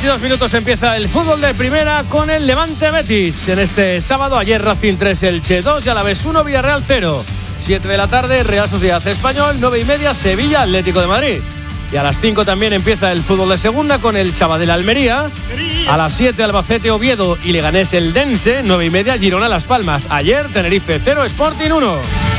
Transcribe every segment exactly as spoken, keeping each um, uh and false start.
veintidós minutos empieza el fútbol de primera con el Levante Betis. En este sábado, ayer Racing tres, Elche dos y Alavés uno, Villarreal cero. siete de la tarde, Real Sociedad Español, nueve y media, Sevilla Atlético de Madrid. Y a las cinco también empieza el fútbol de segunda con el Sabadell Almería. A las siete, Albacete Oviedo y Leganés Eldense. nueve y media, Girona Las Palmas. Ayer, Tenerife cero, Sporting uno.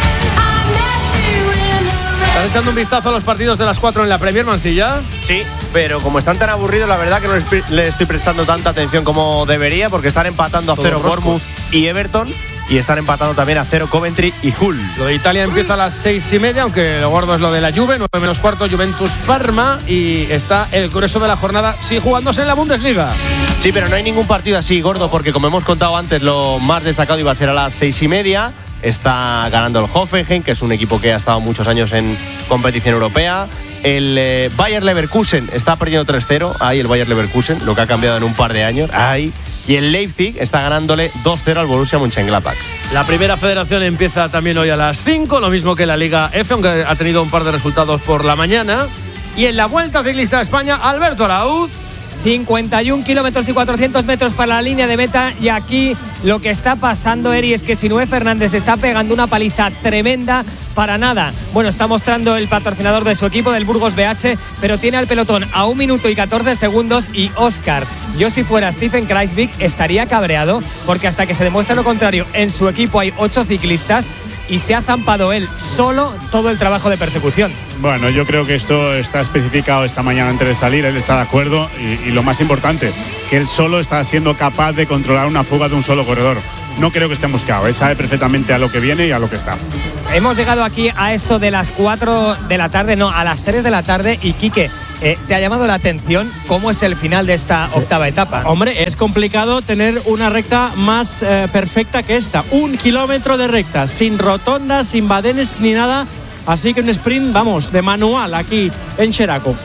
¿Estás echando un vistazo a los partidos de las cuatro en la Premier, Mansilla? Sí, pero como están tan aburridos, la verdad que no les, les estoy prestando tanta atención como debería, porque están empatando a cero Bournemouth y Everton, y están empatando también a cero Coventry y Hull. Lo de Italia empieza a las seis y media, aunque lo gordo es lo de la Juve, nueve menos cuarto, Juventus Parma, y está el grueso de la jornada, sí, jugándose en la Bundesliga. Sí, pero no hay ningún partido así gordo, porque como hemos contado antes, lo más destacado iba a ser a las seis y media. Está ganando el Hoffenheim, que es un equipo que ha estado muchos años en competición europea. El eh, Bayer Leverkusen está perdiendo tres cero. Ahí el Bayer Leverkusen, lo que ha cambiado en un par de años. Ahí. Y el Leipzig está ganándole dos cero al Borussia Mönchengladbach. La primera federación empieza también hoy a las cinco, lo mismo que la Liga F, aunque ha tenido un par de resultados por la mañana. Y en la Vuelta Ciclista a España, Alberto Arauz. cincuenta y un kilómetros y cuatrocientos metros para la línea de meta, y aquí lo que está pasando, Eri, es que Sinué Fernández está pegando una paliza tremenda para nada. Bueno, está mostrando el patrocinador de su equipo, del Burgos B H, pero tiene al pelotón a un minuto y catorce segundos y Oscar. Yo, si fuera Stephen Kreisvik, estaría cabreado, porque hasta que se demuestre lo contrario, en su equipo hay ocho ciclistas y se ha zampado él solo todo el trabajo de persecución. Bueno, yo creo que esto está especificado esta mañana antes de salir, él está de acuerdo y, y lo más importante, que él solo está siendo capaz de controlar una fuga de un solo corredor. No creo que esté mosqueado, él sabe perfectamente a lo que viene y a lo que está. Hemos llegado aquí a eso de las cuatro de la tarde, no, a las tres de la tarde, y Quique, eh, ¿te ha llamado la atención cómo es el final de esta sí. octava etapa? Hombre, es complicado tener una recta más eh, perfecta que esta. Un kilómetro de recta, sin rotondas, sin badenes ni nada. Así que un sprint, vamos, de manual aquí en Xeraco.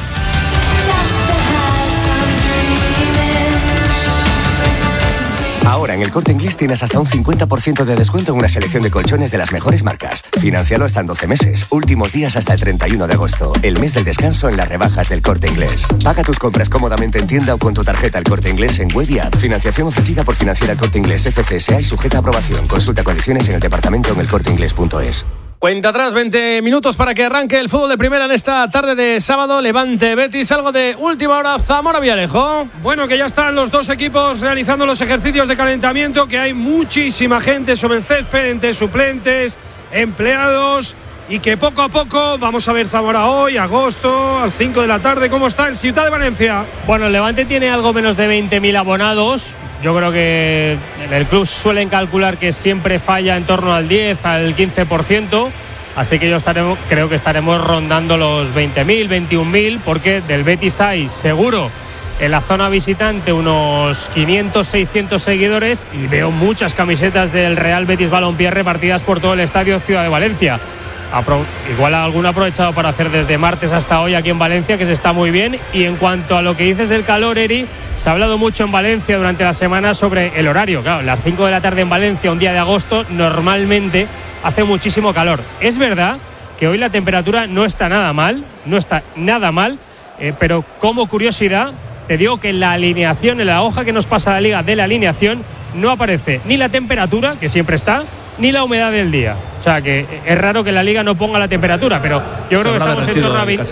Ahora en el Corte Inglés tienes hasta un cincuenta por ciento de descuento en una selección de colchones de las mejores marcas. Financialo hasta en doce meses. Últimos días hasta el treinta y uno de agosto. El mes del descanso en las rebajas del Corte Inglés. Paga tus compras cómodamente en tienda o con tu tarjeta El Corte Inglés en web y app. Financiación ofrecida por Financiera El Corte Inglés F C S A y sujeta a aprobación. Consulta condiciones en el departamento en el corte inglés punto es. Cuenta atrás, veinte minutos para que arranque el fútbol de primera en esta tarde de sábado. Levante Betis, algo de última hora, Zamora Villarejo. Bueno, que ya están los dos equipos realizando los ejercicios de calentamiento, que hay muchísima gente sobre el césped, entre suplentes, empleados, y que poco a poco vamos a ver Zamora hoy, agosto, a las cinco de la tarde. ¿Cómo está el Ciutat de Valencia? Bueno, el Levante tiene algo menos de veinte mil abonados. Yo creo que en el club suelen calcular que siempre falla en torno al diez, al quince por ciento. Así que yo estaremos, creo que estaremos rondando los veinte mil, veintiún mil, porque del Betis hay seguro en la zona visitante unos quinientos, seiscientos seguidores, y veo muchas camisetas del Real Betis Balompié repartidas por todo el estadio Ciudad de Valencia. Apro- igual alguno ha aprovechado para hacer desde martes hasta hoy aquí en Valencia, que se está muy bien. Y en cuanto a lo que dices del calor, Eri, se ha hablado mucho en Valencia durante la semana sobre el horario. Claro, las cinco de la tarde en Valencia, un día de agosto, normalmente hace muchísimo calor. Es verdad que hoy la temperatura no está nada mal, no está nada mal, eh, pero como curiosidad, te digo que en la alineación, en la hoja que nos pasa la liga de la alineación, no aparece ni la temperatura, que siempre está, ni la humedad del día. O sea que es raro que la liga no ponga la temperatura, pero yo creo que estamos en torno a veinte.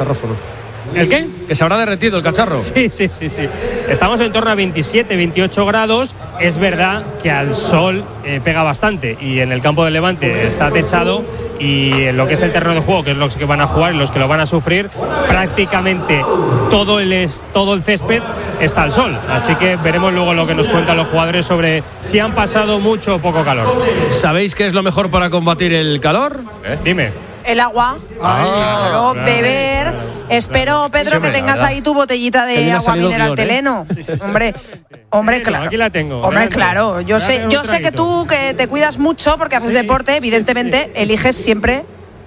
¿El qué? Que se habrá derretido el cacharro. Sí, sí, sí, sí. Estamos en torno a veintisiete, veintiocho grados. Es verdad que al sol eh, pega bastante, y en el campo del Levante está techado, y en lo que es el terreno de juego, que es los que van a jugar y los que lo van a sufrir, prácticamente todo el, es, todo el césped está al sol. Así que veremos luego lo que nos cuentan los jugadores sobre si han pasado mucho o poco calor. ¿Sabéis qué es lo mejor para combatir el calor? ¿Eh? Dime. El agua. Ah, claro, claro, beber. claro. Espero, Pedro, sí, que tengas ¿verdad? ahí tu botellita de agua mineral Teleno. Sí, sí, sí. Hombre, hombre, Teleno, claro. Aquí la tengo. Hombre, Adelante. claro. Yo sé, Dame yo un sé que traguito. tú, que te cuidas mucho porque haces Sí, deporte, evidentemente, sí, sí. eliges siempre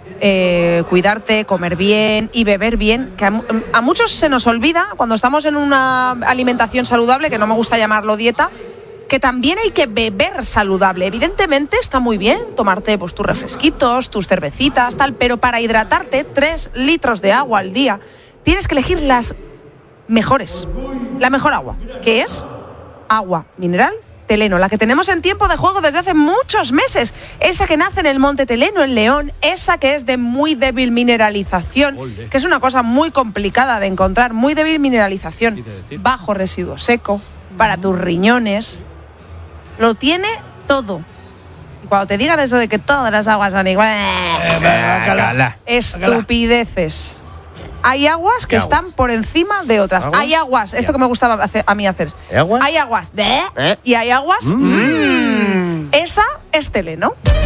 eh, cuidarte, comer bien y beber bien. Que a, a muchos se nos olvida cuando estamos en una alimentación saludable, que no me gusta llamarlo dieta, que también hay que beber saludable. Evidentemente está muy bien tomarte pues tus refresquitos, tus cervecitas, tal, pero para hidratarte, tres litros de agua al día, tienes que elegir las mejores. La mejor agua, que es agua mineral Teleno, la que tenemos en tiempo de juego desde hace muchos meses. Esa que nace en el Monte Teleno, en León, esa que es de muy débil mineralización, Olde. que es una cosa muy complicada de encontrar, muy débil mineralización, bajo residuo seco, para tus riñones. Lo tiene todo. Y cuando te digan eso de que todas las aguas son iguales, eh, estupideces. Hay aguas que están aguas? por encima de otras. ¿Aguas? Hay aguas, esto que me gustaba hacer, a mí hacer. ¿Hay aguas? Hay aguas de ¿Eh? y hay aguas. Mm. Mm. Esa es Teleno.